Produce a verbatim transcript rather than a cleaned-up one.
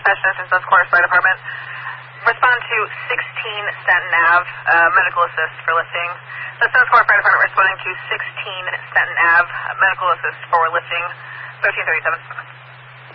Specialist in Sun's Corner Fire Department. Respond to sixteen Stanton Avenue, uh, medical assist for lifting. The Sun's Corner Fire Department responding to sixteen Stanton Avenue, medical assist for lifting, thirteen thirty-seven.